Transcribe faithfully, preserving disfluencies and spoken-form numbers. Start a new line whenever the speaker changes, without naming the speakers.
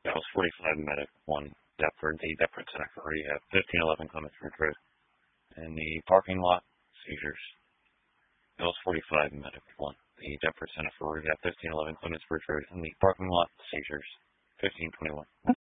That was forty-five medic one, Deptford, the Deptford Center for Rehab, fifteen eleven Clements Ridge Road. In the parking lot, seizures. That was forty-five medic one, the Deptford Center for Rehab, fifteen eleven Clements Ridge Road. In the parking lot, seizures, fifteen twenty-one.